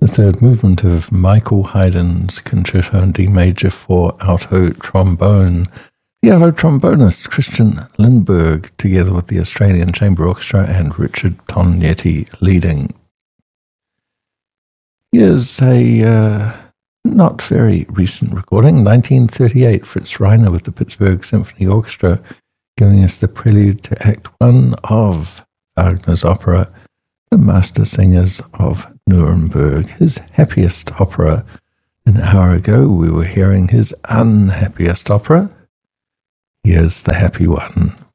The third movement of Michael Haydn's Concerto in D major for alto trombone. The alto trombonist Christian Lindberg, together with the Australian Chamber Orchestra and Richard Tognetti leading. Here's a not very recent recording, 1938, Fritz Reiner with the Pittsburgh Symphony Orchestra, giving us the prelude to Act 1 of Wagner's opera, The Master Singers of Nuremberg, his happiest opera. An hour ago, we were hearing his unhappiest opera. Here's the happy one